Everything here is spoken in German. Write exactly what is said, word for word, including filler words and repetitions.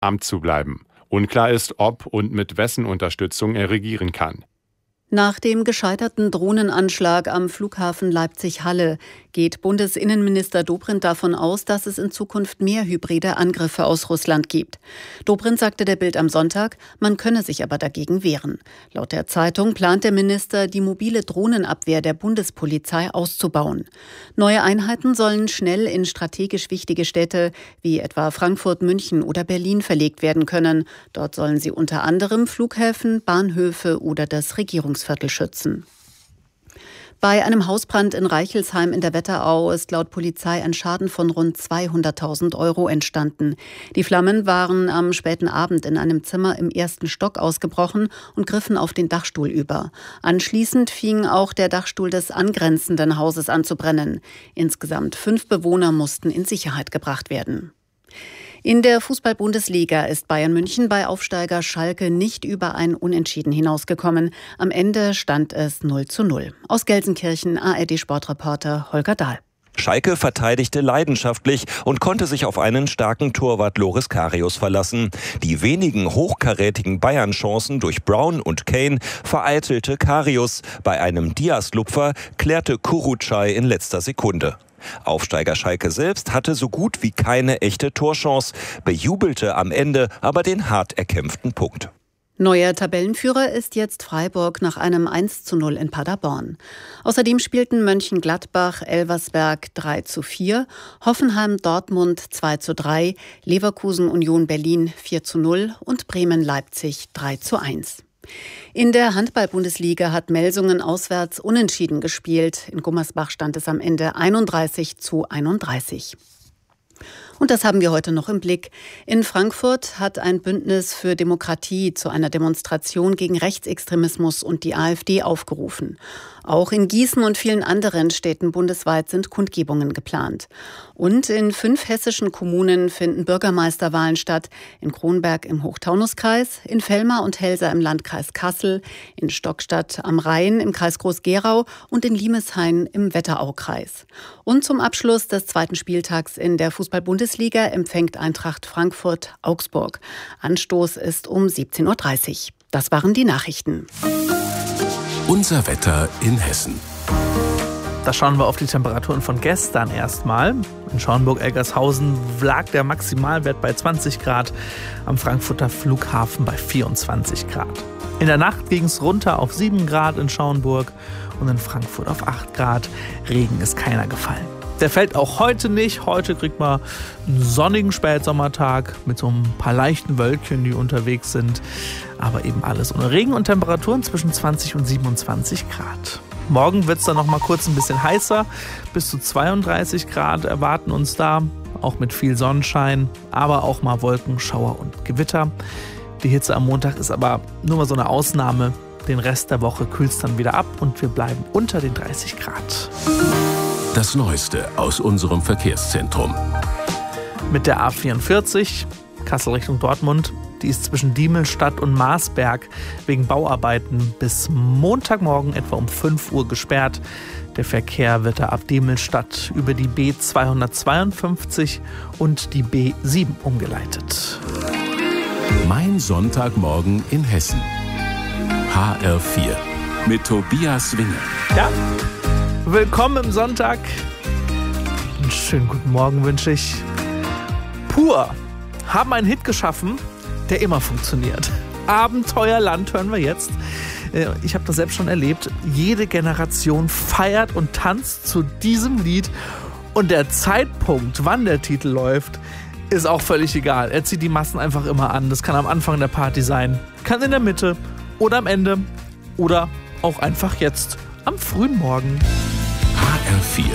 Amt zu bleiben. Unklar ist, ob und mit wessen Unterstützung er regieren kann. Nach dem gescheiterten Drohnenanschlag am Flughafen Leipzig-Halle geht Bundesinnenminister Dobrindt davon aus, dass es in Zukunft mehr hybride Angriffe aus Russland gibt. Dobrindt sagte der Bild am Sonntag, man könne sich aber dagegen wehren. Laut der Zeitung plant der Minister, die mobile Drohnenabwehr der Bundespolizei auszubauen. Neue Einheiten sollen schnell in strategisch wichtige Städte wie etwa Frankfurt, München oder Berlin verlegt werden können. Dort sollen sie unter anderem Flughäfen, Bahnhöfe oder das Regierungsviertel schützen. Bei einem Hausbrand in Reichelsheim in der Wetterau ist laut Polizei ein Schaden von rund zweihunderttausend Euro entstanden. Die Flammen waren am späten Abend in einem Zimmer im ersten Stock ausgebrochen und griffen auf den Dachstuhl über. Anschließend fing auch der Dachstuhl des angrenzenden Hauses an zu brennen. Insgesamt fünf Bewohner mussten in Sicherheit gebracht werden. In der Fußball-Bundesliga ist Bayern München bei Aufsteiger Schalke nicht über ein Unentschieden hinausgekommen. Am Ende stand es null zu null. Aus Gelsenkirchen A R D-Sportreporter Holger Dahl. Schalke verteidigte leidenschaftlich und konnte sich auf einen starken Torwart Loris Karius verlassen. Die wenigen hochkarätigen Bayern-Chancen durch Brown und Kane vereitelte Karius. Bei einem Diaz-Lupfer klärte Kurucay in letzter Sekunde. Aufsteiger Schalke selbst hatte so gut wie keine echte Torchance, bejubelte am Ende aber den hart erkämpften Punkt. Neuer Tabellenführer ist jetzt Freiburg nach einem eins zu null in Paderborn. Außerdem spielten Mönchengladbach Elversberg drei zu vier, Hoffenheim Dortmund zwei zu drei, Leverkusen Union Berlin vier zu null und Bremen Leipzig drei zu eins. In der Handball-Bundesliga hat Melsungen auswärts unentschieden gespielt. In Gummersbach stand es am Ende einunddreißig zu einunddreißig. Und das haben wir heute noch im Blick. In Frankfurt hat ein Bündnis für Demokratie zu einer Demonstration gegen Rechtsextremismus und die AfD aufgerufen. Auch in Gießen und vielen anderen Städten bundesweit sind Kundgebungen geplant. Und in fünf hessischen Kommunen finden Bürgermeisterwahlen statt. In Kronberg im Hochtaunuskreis, in Vellmar und Helsa im Landkreis Kassel, in Stockstadt am Rhein im Kreis Groß-Gerau und in Limeshain im Wetteraukreis. Und zum Abschluss des zweiten Spieltags in der Fußball-Bundesliga empfängt Eintracht Frankfurt Augsburg. Anstoß ist um siebzehn Uhr dreißig. Das waren die Nachrichten. Unser Wetter in Hessen. Da schauen wir auf die Temperaturen von gestern erstmal. In Schornburg-Elgershausen lag der Maximalwert bei zwanzig Grad, am Frankfurter Flughafen bei vierundzwanzig Grad. In der Nacht ging es runter auf sieben Grad in Schornburg und in Frankfurt auf acht Grad. Regen ist keiner gefallen. Der fällt auch heute nicht. Heute kriegt man einen sonnigen Spätsommertag mit so ein paar leichten Wölkchen, die unterwegs sind. Aber eben alles ohne Regen und Temperaturen zwischen zwanzig und siebenundzwanzig Grad. Morgen wird es dann noch mal kurz ein bisschen heißer. Bis zu zweiunddreißig Grad erwarten uns da. Auch mit viel Sonnenschein, aber auch mal Wolken, Schauer und Gewitter. Die Hitze am Montag ist aber nur mal so eine Ausnahme. Den Rest der Woche kühlt es dann wieder ab und wir bleiben unter den dreißig Grad. Das Neueste aus unserem Verkehrszentrum. Mit der A vierundvierzig, Kassel Richtung Dortmund, die ist zwischen Diemelstadt und Marsberg wegen Bauarbeiten bis Montagmorgen etwa um fünf Uhr gesperrt. Der Verkehr wird da ab Diemelstadt über die B zweihundertzweiundfünfzig und die B sieben umgeleitet. Mein Sonntagmorgen in Hessen. H R vier mit Tobias Winge. Ja. Willkommen im Sonntag. Einen schönen guten Morgen wünsche ich. Pur haben einen Hit geschaffen, der immer funktioniert. Abenteuerland hören wir jetzt. Ich habe das selbst schon erlebt. Jede Generation feiert und tanzt zu diesem Lied. Und der Zeitpunkt, wann der Titel läuft, ist auch völlig egal. Er zieht die Massen einfach immer an. Das kann am Anfang der Party sein, kann in der Mitte oder am Ende oder auch einfach jetzt am frühen Morgen. H R vier